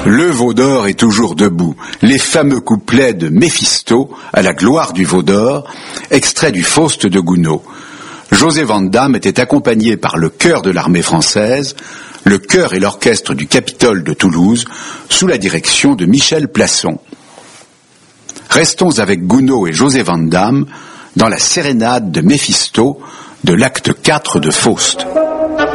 Le veau d'or est toujours debout. Les fameux couplets de Méphisto à la gloire du veau d'or, extrait du Faust de Gounod. José Van Damme était accompagné par le chœur de l'armée française, le chœur et l'orchestre du Capitole de Toulouse, sous la direction de Michel Plasson. Restons avec Gounod et José Van Damme dans la sérénade de Méphisto de l'acte 4 de Faust.